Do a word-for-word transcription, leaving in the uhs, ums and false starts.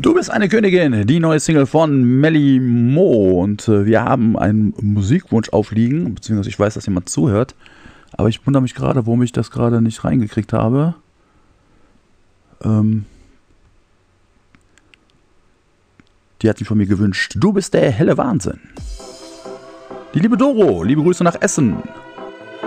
Du bist eine Königin, die neue Single von Melly Mo. Und äh, wir haben einen Musikwunsch aufliegen, beziehungsweise ich weiß, dass jemand zuhört. Aber ich wundere mich gerade, warum ich das gerade nicht reingekriegt habe. Ähm, die hat sich von mir gewünscht. Du bist der helle Wahnsinn. Die liebe Doro, liebe Grüße nach Essen.